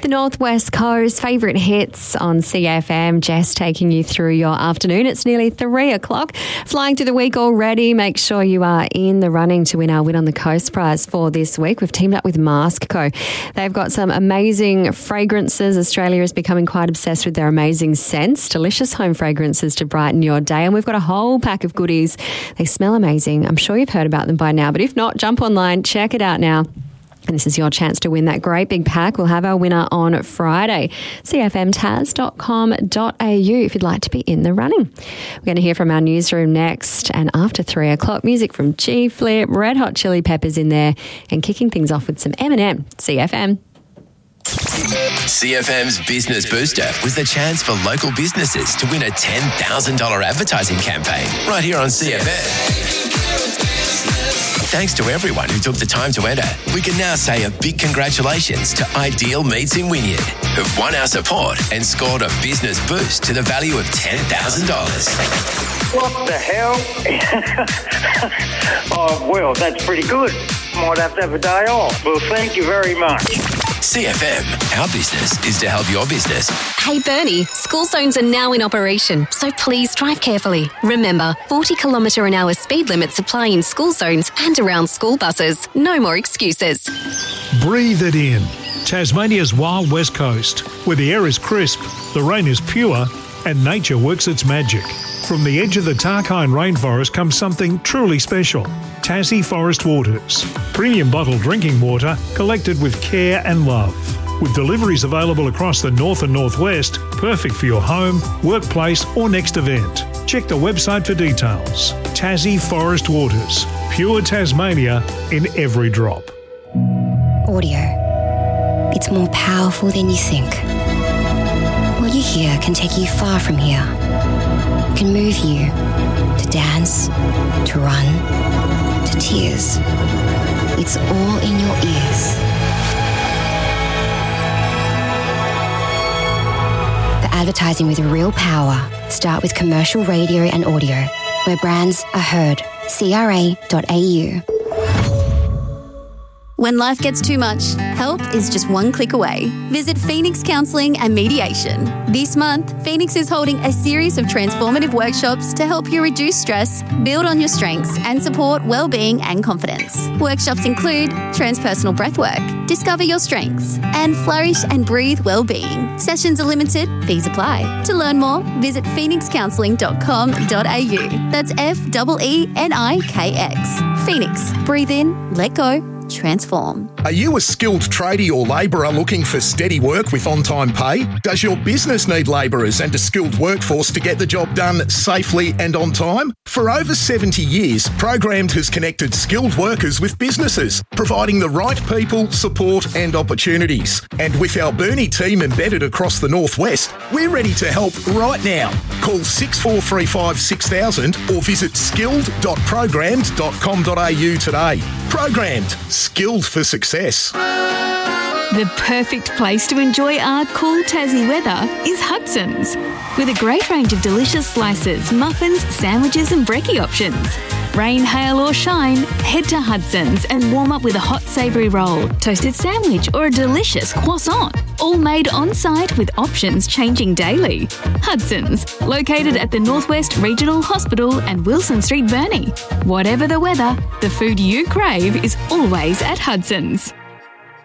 the Northwest Coast, favourite hits on CFM. Jess taking you through your afternoon. It's nearly 3 o'clock. Flying through the week already. Make sure you are in the running to win our Win on the Coast prize for this week. We've teamed up with Mask Co. They've got some amazing fragrances. Australia is becoming quite obsessed with their amazing scents. Delicious home fragrances to brighten your day. And we've got a whole pack of goodies. They smell amazing. I'm sure you've heard about them by now, but if not, jump online, check it out now. And this is your chance to win that great big pack. We'll have our winner on Friday. cfmtas.com.au if you'd like to be in the running. We're going to hear from our newsroom next. And after 3 o'clock, music from G Flip, Red Hot Chili Peppers in there, and kicking things off with some Eminem. CFM. CFM's Business Booster was the chance for local businesses to win a $10,000 advertising campaign right here on CFM. Thanks to everyone who took the time to enter. We can now say a big congratulations to Ideal Meats in Wynyard, who've won our support and scored a business boost to the value of $10,000. What the hell? Oh, well, that's pretty good. Might have to have a day off. Well, thank you very much. CFM, our business is to help your business. Hey Bernie, school zones are now in operation, so please drive carefully. Remember, 40km/h speed limits apply in school zones and around school buses. No more excuses. Breathe it in. Tasmania's wild west coast, where the air is crisp, the rain is pure, and nature works its magic. From the edge of the Tarkine rainforest comes something truly special. Tassie Forest Waters. Premium bottled drinking water collected with care and love. With deliveries available across the north and northwest, perfect for your home, workplace or next event. Check the website for details. Tassie Forest Waters. Pure Tasmania in every drop. Audio. It's more powerful than you think. What you hear can take you far from here. It can move you to dance, to run, to tears. It's all in your ears. For advertising with real power, start with commercial radio and audio, where brands are heard. CRA.au. When life gets too much, help is just one click away. Visit Phoenix Counselling and Mediation. This month, Phoenix is holding a series of transformative workshops to help you reduce stress, build on your strengths, and support well-being and confidence. Workshops include transpersonal breathwork, discover your strengths, and flourish and breathe well-being. Sessions are limited, fees apply. To learn more, visit phoenixcounselling.com.au. That's FEENIKX. Phoenix. Breathe in, let go, transform. Are you a skilled tradie or labourer looking for steady work with on-time pay? Does your business need labourers and a skilled workforce to get the job done safely and on time? For over 70 years, Programmed has connected skilled workers with businesses, providing the right people, support and opportunities. And with our Burnie team embedded across the Northwest, we're ready to help right now. Call 6435 6000 or visit skilled.programmed.com.au today. Programmed. Skilled for success. The perfect place to enjoy our cool Tassie weather is Hudson's. With a great range of delicious slices, muffins, sandwiches and brekkie options. Rain, hail or shine, head to Hudson's and warm up with a hot savoury roll, toasted sandwich or a delicious croissant. All made on-site with options changing daily. Hudson's, located at the Northwest Regional Hospital and Wilson Street, Burnie. Whatever the weather, the food you crave is always at Hudson's.